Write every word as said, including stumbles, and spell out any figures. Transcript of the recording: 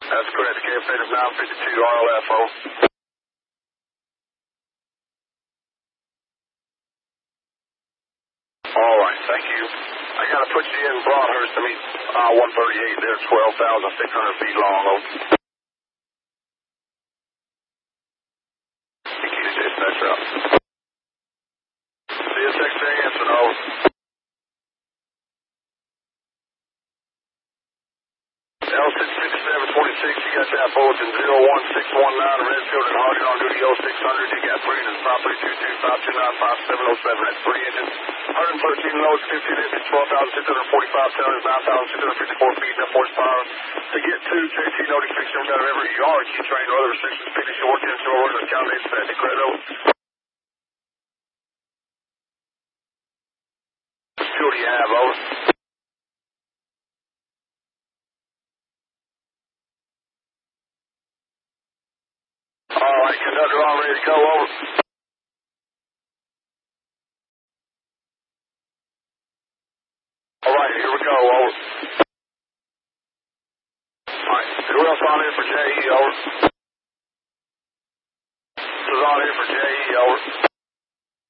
That's correct. K F native nine fifty-two R L F O. All right, thank you. I got to put you in Broadhurst to meet uh, one thirty-eight there, twelve thousand six hundred feet long. Oh. Thank you, dispatch route. C S X J answer, no. L six six seven twenty-six, you got that bulletin zero one six one nine, Redfield and Hardy on duty oh six hundred. You got Brandon's property two two five two nine five seven oh seven. That's three engines, one hundred thirteen loads, fifteen engines, twelve thousand six hundred forty-five tons, nine thousand six hundred fifty-four feet, enough horsepower to get to J T no restriction. Whatever you are, key train, no other restrictions. Finish your work in your order. Count eight set. Decreto. Fuel do you have, over? All right, conductor on, ready to go, over. All right, here we go, over. All right, who else on in for J E, over? This is on in for J E, over.